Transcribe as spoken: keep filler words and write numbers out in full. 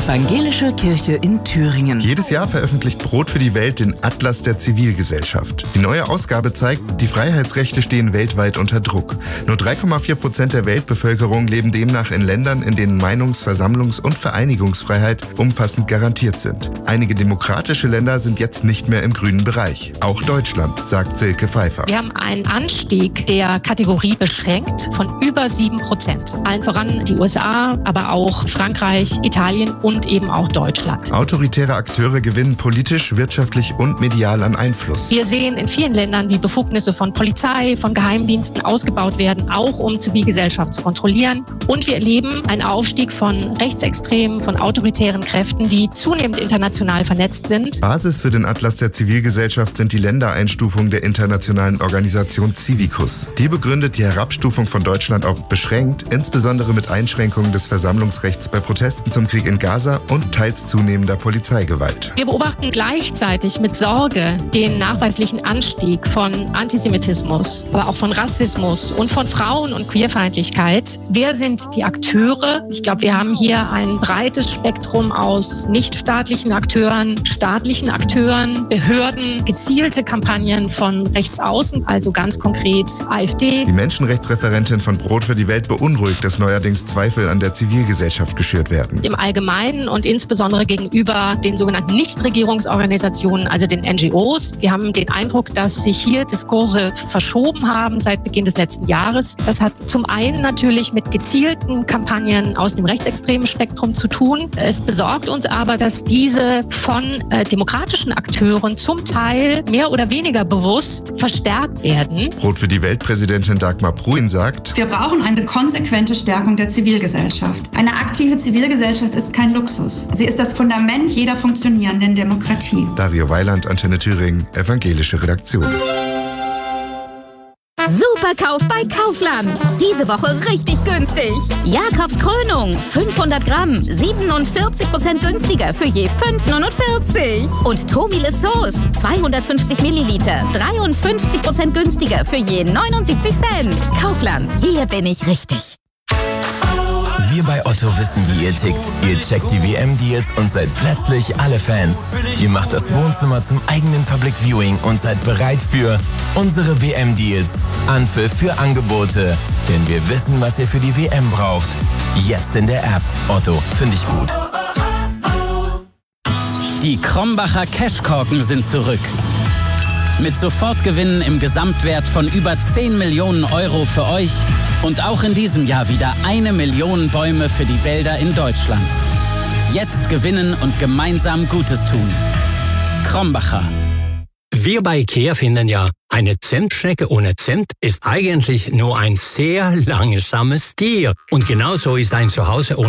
Evangelische Kirche in Thüringen. Jedes Jahr veröffentlicht Brot für die Welt den Atlas der Zivilgesellschaft. Die neue Ausgabe zeigt, die Freiheitsrechte stehen weltweit unter Druck. Nur drei Komma vier Prozent der Weltbevölkerung leben demnach in Ländern, in denen Meinungs-, Versammlungs- und Vereinigungsfreiheit umfassend garantiert sind. Einige demokratische Länder sind jetzt nicht mehr im grünen Bereich. Auch Deutschland, sagt Silke Pfeiffer. Wir haben einen Anstieg der Kategorie beschränkt von über sieben Prozent. Allen voran die U S A, aber auch Frankreich, Italien und eben auch Deutschland. Autoritäre Akteure gewinnen politisch, wirtschaftlich und medial an Einfluss. Wir sehen in vielen Ländern, wie Befugnisse von Polizei, von Geheimdiensten ausgebaut werden, auch um Zivilgesellschaft zu kontrollieren. Und wir erleben einen Aufstieg von Rechtsextremen, von autoritären Kräften, die zunehmend international vernetzt sind. Basis für den Atlas der Zivilgesellschaft sind die Ländereinstufungen der internationalen Organisation Civicus. Die begründet die Herabstufung von Deutschland auf beschränkt, insbesondere mit Einschränkungen des Versammlungsrechts bei Protesten zum Krieg in Gaza und teils zunehmender Polizeigewalt. Wir beobachten gleichzeitig mit Sorge den nachweislichen Anstieg von Antisemitismus, aber auch von Rassismus und von Frauen- und Queerfeindlichkeit. Wer sind die Akteure? Ich glaube, wir haben hier ein breites Spektrum aus nichtstaatlichen Akteuren, staatlichen Akteuren, Behörden, gezielte Kampagnen von rechts außen, also ganz konkret AfD. Die Menschenrechtsreferentin von Brot für die Welt beunruhigt, dass neuerdings Zweifel an der Zivilgesellschaft geschürt werden. Im Allgemeinen und insbesondere gegenüber den sogenannten Nichtregierungsorganisationen, also den N G Os. Wir haben den Eindruck, dass sich hier Diskurse verschoben haben seit Beginn des letzten Jahres. Das hat zum einen natürlich mit gezielten Kampagnen aus dem rechtsextremen Spektrum zu tun. Es besorgt uns aber, dass diese von äh, demokratischen Akteuren zum Teil mehr oder weniger bewusst verstärkt werden. Brot für die Welt-Präsidentin Dagmar Pruin sagt: Wir brauchen eine konsequente Stärkung der Zivilgesellschaft. Eine aktive Zivilgesellschaft ist kein Luxus. Sie ist das Fundament jeder funktionierenden Demokratie. Dario Weiland, Antenne Thüringen, evangelische Redaktion. Superkauf bei Kaufland. Diese Woche richtig günstig. Jakobs Krönung, fünfhundert Gramm, siebenundvierzig Prozent günstiger für je fünf Komma neunundvierzig. Und Tomile Sauce, zweihundertfünfzig Milliliter, dreiundfünfzig Prozent günstiger für je neunundsiebzig Cent. Kaufland, hier bin ich richtig. Wir bei Otto wissen, wie ihr tickt. Ihr checkt die W M-Deals und seid plötzlich alle Fans. Ihr macht das Wohnzimmer zum eigenen Public Viewing und seid bereit für unsere W M-Deals. Anpfiff für Angebote. Denn wir wissen, was ihr für die W M braucht. Jetzt in der App. Otto, finde ich gut. Die Krombacher Cashkorken sind zurück. Mit Sofortgewinnen im Gesamtwert von über zehn Millionen Euro für euch und auch in diesem Jahr wieder eine Million Bäume für die Wälder in Deutschland. Jetzt gewinnen und gemeinsam Gutes tun. Krombacher. Wir bei IKEA finden ja, eine Zentstrecke ohne Zent ist eigentlich nur ein sehr langsames Tier. Und genauso ist ein Zuhause ohne